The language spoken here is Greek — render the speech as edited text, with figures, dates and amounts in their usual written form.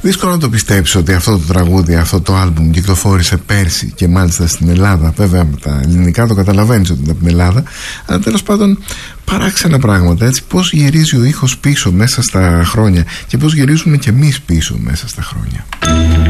Δύσκολο να το πιστέψω ότι αυτό το τραγούδι, αυτό το άλμπουμ κυκλοφόρησε πέρσι και μάλιστα στην Ελλάδα. Βέβαια με τα ελληνικά το καταλαβαίνεις ότι είναι από την Ελλάδα, αλλά τέλος πάντων παράξενα πράγματα, έτσι. Πώς γυρίζει ο ήχος πίσω μέσα στα χρόνια και πώς γυρίζουμε κι εμείς πίσω μέσα στα χρόνια.